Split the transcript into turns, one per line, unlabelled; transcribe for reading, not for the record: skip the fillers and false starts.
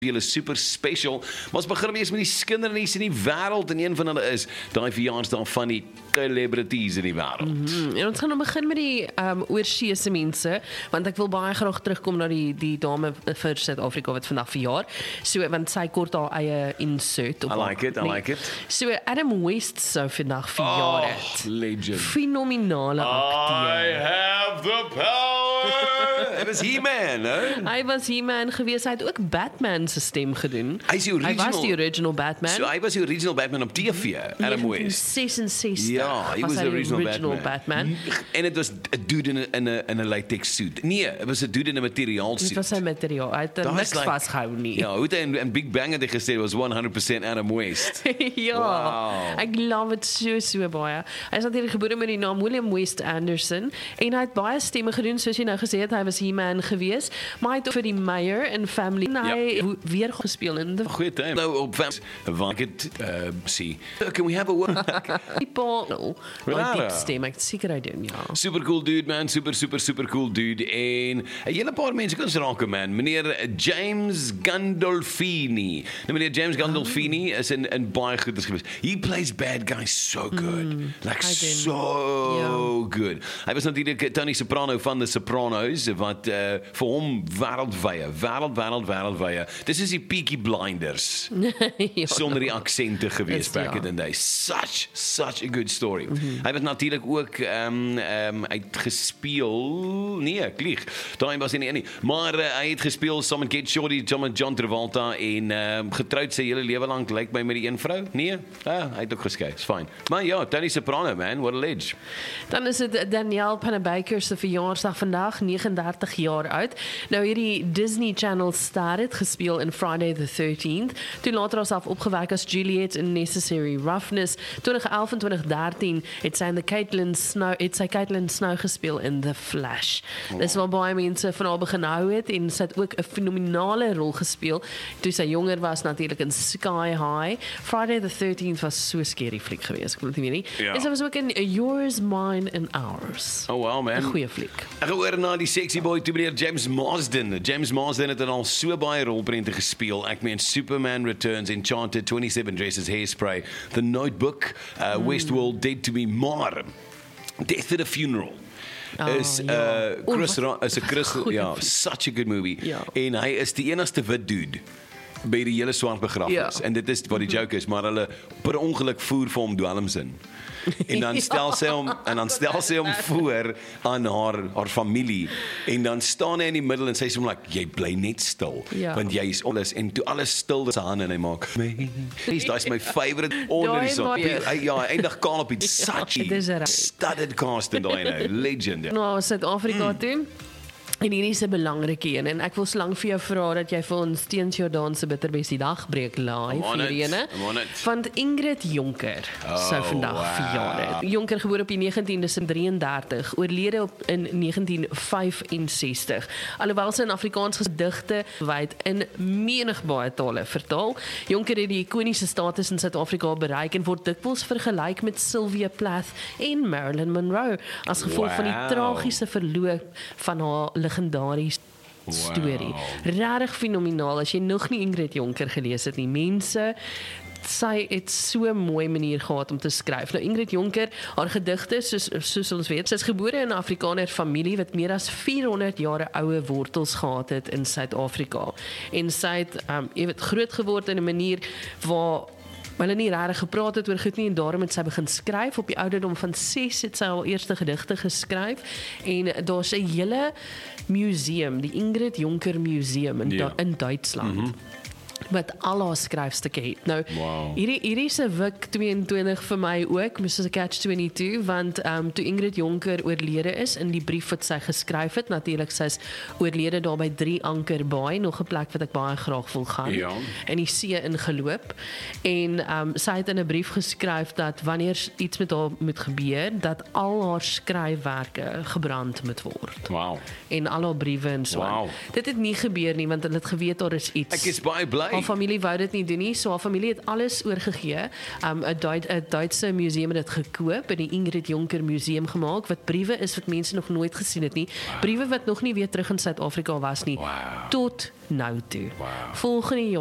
Julle super special, maar ons begin eers met die skindernuus in die wêreld en een van hulle is daai verjaarsdag van die celebrities in die wêreld.
En ons gaan nou begin met die oorseese mense, want ek wil baie graag terugkom na die dame vir Suid-Afrika wat vandag verjaar. So want sy kort haar eie insert op.
I like it.
So Adam West sou vandag verjaar het.
Legend.
Fenominale akteur.
I have the power. It was He-Man, hè?
Hy was He-Man gewees, hy het ook Batman se stem gedoen.
Hy
was die original Batman.
So hy was die original Batman op TV, Adam West.
1966
Ja, he was the original
Batman.
En het was 'n dude in 'n latex suit. Nee, het was 'n dude in 'n materiaal suit.
Dit was sy materiaal. Hy het niks vasgehou nie.
Ja, hoe het hy in Big Bang het hy gesê was 100% Adam West.
Ja,
wow.
Ek love it so baie. Hy is natuurlik gebore met die naam William West Anderson en hy het baie stemme gedoen, soos jy nou gesê het, hy was He-Man gewees, maar hy het ook vir die Mayor en Family en hy weer gespeel in die
goeie time. Nou op want ek het see. Can we have a word?
Die Paul, my diep stem, ek seker hy doen, ja.
Super cool dude man, super cool dude en 'n hele paar mense kan raak man. Meneer James Gandolfini. Nou meneer James Gandolfini is in baie goeders gewees. He plays bad guys so good. Like so good. Hy was natuurlik Tony Soprano van The Sopranos wat vir hom wêreldwye. Dis is die Peaky Blinders.
Ja,
sonder die aksente gewees back in the day. Such a good story. Hy het natuurlik ook uitgespeel. Nee, ek lieg. Daai was nie. Maar hy het gespeel saam met Get Shorty, John Travolta en getroud sy hele lewe lank lyk my met die een vrou. Nee, hy het ook geskei. It's fine. Maar ja, Tony Soprano man, what a legend.
Dan is dit Danielle Panabaker se verjaarsdag vandag, 39 jaar oud. Nou hierdie Disney Channel ster het gespeel in Friday the 13th. Toe later haarself opgewek as Juliet in Necessary Roughness. 2011 en 2013 het sy Caitlin Snow gespeel in The Flash. Dis waar baie mense van haar begin hou het en sy het ook 'n fenominale rol gespeel toe sy jonger was, natuurlik in Sky High. Friday the 13th was so scary fliek geweest, ek wil dit nie weet nie. En sy was ook in Yours, Mine and Ours.
Oh wow man.
'n goeie fliek.
Ek gaan oor na die sexy boy toe meneer James Marsden. James Marsden het al so baie rolprente gespeel. Ek meen Superman Returns, Enchanted, 27 Dresses, Hairspray, The Notebook, Westworld, Dead to Me, maar Death at a Funeral is such a good movie. En hy is die enigste wit dude by die hele swart begrafnis. En dit is wat die joke is, maar hulle per ongeluk voer vir hom dwelms in. En dan stel sy hom voor aan haar familie en dan staan hy in die middel en sy sê hom like, jy bly net stil want jy is alles en toe alles stil is aan en hy maak daai is my favorite onder die son. Ja, eindig kaal op iets such studded cast en daai nou legend.
Nou Suid-Afrika toe. En hierdie is 'n belangrike een en ek wil solank vir jou vra dat jy vir ons Teens Jordaan se bitterbestie dag breek live hierdie. Want Ingrid Jonker sou vandag verjaar het. Jonker gebore op die 19 Desember 33, oorlede in 1965. Alhoewel sy in Afrikaans gedigte wyd in menig baie tale vertaal. Jonker het die ikoniese status in Suid-Afrika bereik en word dikwels vergelyk met Sylvia Plath en Marilyn Monroe as gevolg van die tragiese verloop van haar legendariese storie. Regtig fenomenaal as jy nog nie Ingrid Jonker gelees het nie. Mense, sy het so 'n mooi manier gehad om te skryf. Nou Ingrid Jonker, haar gedigte soos ons weet, sy is gebore in 'n Afrikaner familie wat meer as 400 jaar oue wortels gehad het in Suid-Afrika. En sy het groot geword in 'n manier waar hulle nie regtig gepraat het oor goed nie en daarom het sy begin skryf. Op die ouderdom van 6 het sy haar eerste gedigte geskryf en daar's 'n hele museum, die Ingrid Jonker Museum in Duitsland. Wat al haar skryfstukke het. Nou, hierdie se WIC 22 vir my ook, soos 'n catch-22, want toe Ingrid Jonker oorlede is, in die brief wat sy geskryf het, natuurlik sy is oorlede daar by 3 Ankerbaai, nog 'n plek wat ek baie graag wil gaan, in die see ingeloop, en sy het in 'n brief geskryf dat wanneer iets met haar moet gebeur, dat al haar skryfwerke gebrand moet word. En al haar briewe en so. Dit het nie gebeur nie, want hulle het geweet daar is iets.
Ek is baie bly.
haar familie wou dit nie doen nie, so haar familie het alles oorgegee. 'n Duitse museum het dit gekoop, in die Ingrid Jonker Museum gemaak, wat briewe is wat mense nog nooit gesien het nie. Briewe wat nog nie weer terug in Suid-Afrika was nie, tot nou toe. Volgende jaar